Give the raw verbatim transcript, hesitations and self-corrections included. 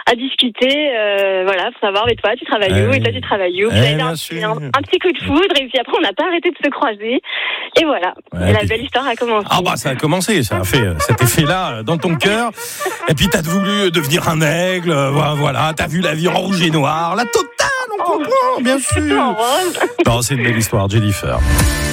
à discuter, euh, voilà, pour savoir, mais toi, tu travailles Eh où, oui. et toi, tu travailles où. Eh, Puis là, il y a bien un, sûr. un, un petit coup de foudre, et puis après, on n'a pas arrêté de se croiser. Et voilà, Ouais, et la puis- belle histoire a commencé. Ah bah ça a commencé, ça a fait euh, cet effet-là euh, dans ton cœur. Et puis t'as voulu devenir un aigle, euh, voilà, voilà, t'as vu la vie en rouge et noir, la totale, on comprend, bien Tout en sûr. rose. Non, c'est une belle histoire, Jennifer.